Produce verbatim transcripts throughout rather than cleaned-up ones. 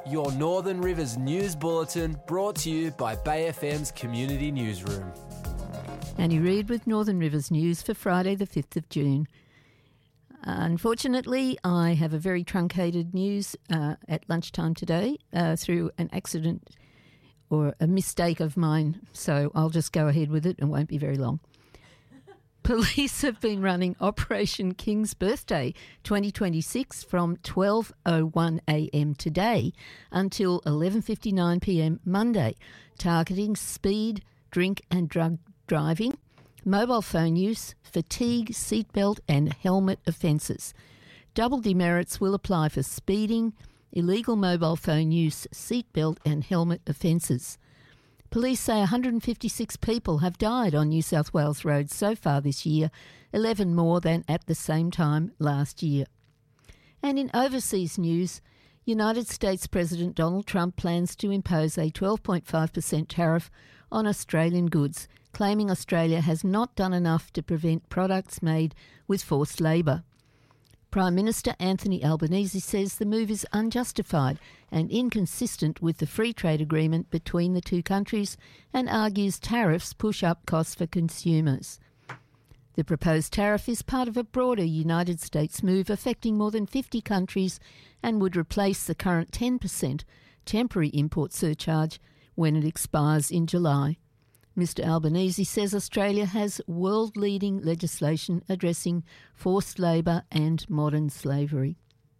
your Northern Rivers News Bulletin, brought to you by Bay F M's Community Newsroom. Annie Reid with Northern Rivers News for Friday the fifth of June. Unfortunately, I have a very truncated news uh, at lunchtime today uh, through an accident or a mistake of mine, so I'll just go ahead with it and won't be very long. Police have been running Operation King's Birthday twenty twenty-six from twelve oh one a m today until eleven fifty-nine p m Monday, targeting speed, drink and drug driving, mobile phone use, fatigue, seatbelt and helmet offences. Double demerits will apply for speeding, illegal mobile phone use, seatbelt and helmet offences. Police say one hundred fifty-six people have died on New South Wales roads so far this year, eleven more than at the same time last year. And in overseas news, United States President Donald Trump plans to impose a twelve point five percent tariff on Australian goods, claiming Australia has not done enough to prevent products made with forced labour. Prime Minister Anthony Albanese says the move is unjustified and inconsistent with the free trade agreement between the two countries and argues tariffs push up costs for consumers. The proposed tariff is part of a broader United States move affecting more than fifty countries and would replace the current ten percent temporary import surcharge when it expires in July. Mister Albanese says Australia has world-leading legislation addressing forced labour and modern slavery.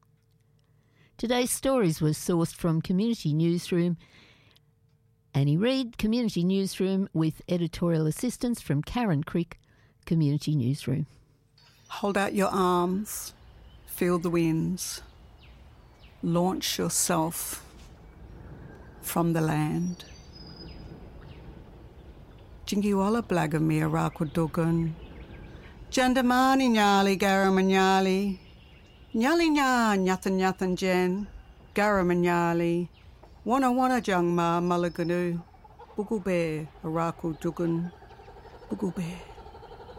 Today's stories were sourced from Community Newsroom. Annie Reid, Community Newsroom, with editorial assistance from Karen Crick, Community Newsroom. Hold out your arms, feel the winds, launch yourself from the land. Jingiwala Blagamir Rakudugun, Jandamani Nyali Garamanyali, Nyali Nya Nyathan Nyathan Jen, Garamanyali, Wana Wana Jangma Malaganu, Bugube Araku Dugun, Bugube.